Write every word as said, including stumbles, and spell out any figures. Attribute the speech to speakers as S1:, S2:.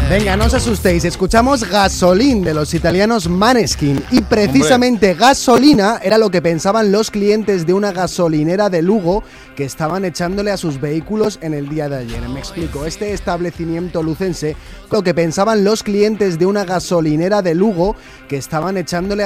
S1: Venga, no os asustéis, escuchamos Gasolín de los italianos Maneskin y precisamente Hombre. gasolina era lo que pensaban los clientes de una gasolinera de Lugo que estaban echándole a sus vehículos en el día de ayer. Me explico, este establecimiento lucense, lo que pensaban los clientes de una gasolinera de Lugo que estaban echándole a